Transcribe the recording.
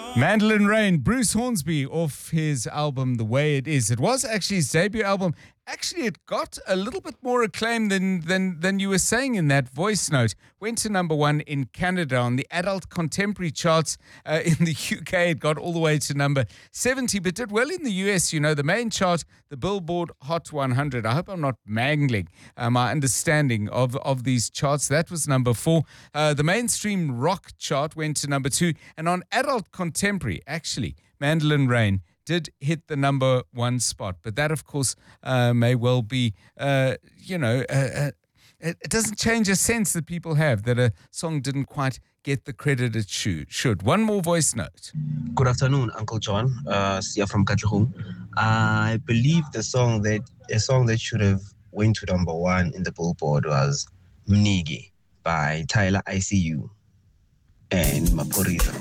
Mandolin Rain, Bruce Hornsby, off his album The Way It Is. It was actually his debut album. Actually, it got a little bit more acclaim than you were saying in that voice note. Went to number one in Canada on the adult contemporary charts. In the UK, it got all the way to number 70, but did well in the US. You know, the main chart, the Billboard Hot 100. I hope I'm not mangling my understanding of these charts. That was number 4. The mainstream rock chart went to number 2. And on adult contemporary, actually, Mandolin Rain did hit the number 1 spot. But that, of course, may well be, it doesn't change a sense that people have that a song didn't quite get the credit it should. One more voice note. Good afternoon, Uncle John. Sia from Katlehong. I believe a song that should have went to number 1 in the Billboard was Mnigi by Tyler ICU and Maphorisa.